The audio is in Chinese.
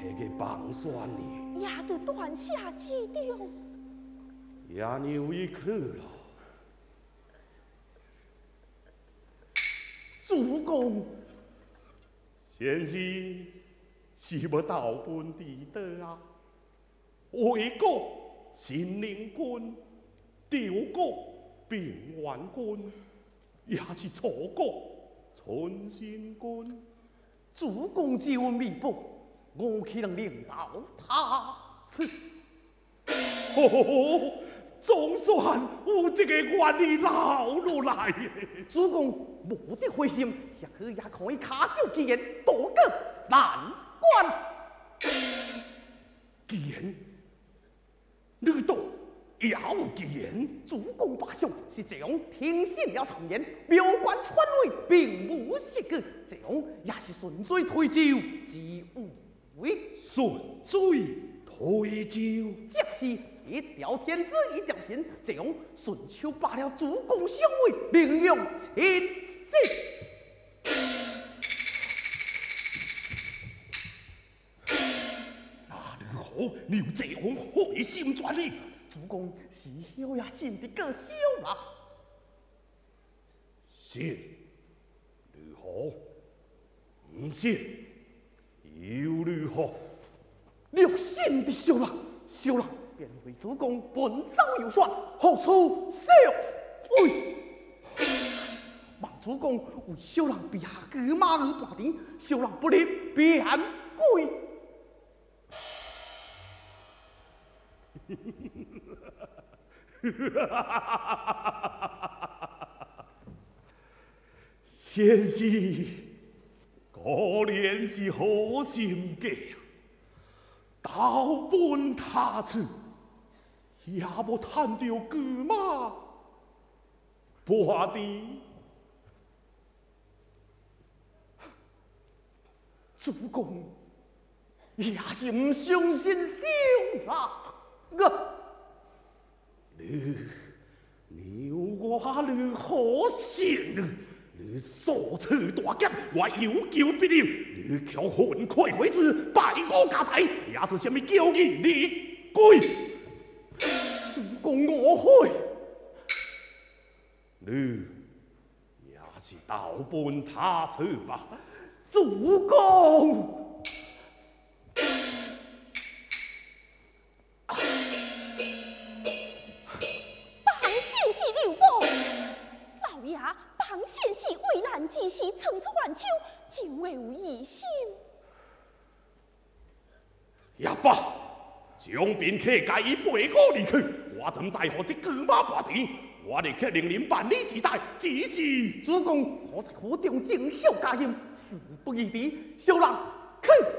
个帮选呢， 也得断下几条。 也牛一去了。 主公， 先是要投奔地道啊？为国新灵军，赵国平原军，也是楚国春新军。 主公之恩未报，我岂能领导他此？ 哦，总算有这个愿意留落来的。 主公无的灰心，也可以卡照其言，渡过难关。 既然你道也有既言， 主公罢相是这样听信了谗言，表官篡位，并无实据，这样也是顺罪推咎，之为顺罪推咎。 即是一条天子一条心，这样顺手罢了主公相位，另用亲信。 那如何？你有这样灰心专利？ 主公是晓也信得个少啦。 信如何？唔信又如何？ 若信的小人，小人便为主公奔走游说，何处小位？望主公为小人陛下车马而半田，小人不立便归。 先是果然是好心计啊！投奔他处，也无趁到车马半田。 主公也是唔相信小人啊！ 你有我如何信？你所持大剑，我有求必应。你却愤慨为之，败我家财，也是什么教义立规？ 主公误会， 你也是投奔他处吧？ 主公。 旁县是为难之时，层出乱秋，竟未有疑心。 也罢，将宾客介意陪我离去，我怎在乎这车马半田？我立刻令人办理之代，只是主公可在府中尽孝家业，事不宜迟，小人去。